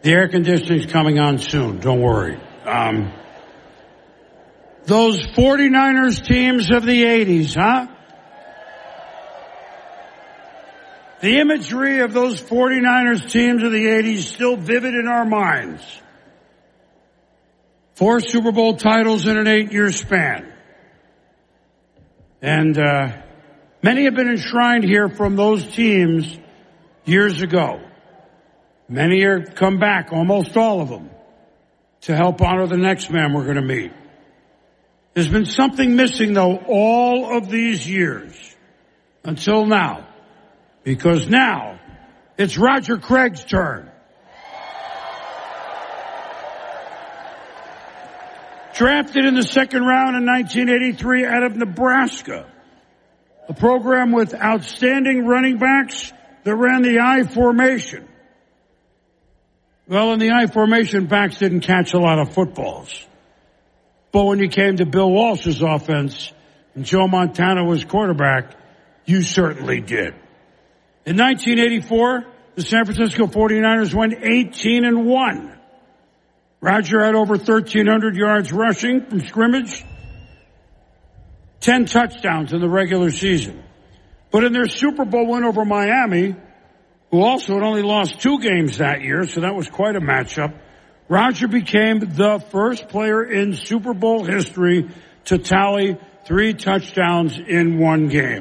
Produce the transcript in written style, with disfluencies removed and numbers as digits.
The air conditioning's coming on soon. Don't worry. Those 49ers teams of the 80s, huh? The imagery of those 49ers teams of the 80s still vivid in our minds. 4 Super Bowl titles in an 8-year span. And many have been enshrined here from those teams years ago. Many are come back, almost all of them, to help honor the next man we're going to meet. There's been something missing, though, all of these years, until now. Because now, it's Roger Craig's turn. Drafted in the second round in 1983 out of Nebraska, a program with outstanding running backs that ran the I formation. Well, in the I formation, backs didn't catch a lot of footballs. But when you came to Bill Walsh's offense and Joe Montana was quarterback, you certainly did. In 1984, the San Francisco 49ers went 18-1. Roger had over 1,300 yards rushing from scrimmage, 10 touchdowns in the regular season. But in their Super Bowl win over Miami, who also had only lost 2 games that year, so that was quite a matchup, Roger became the first player in Super Bowl history to tally 3 touchdowns in one game.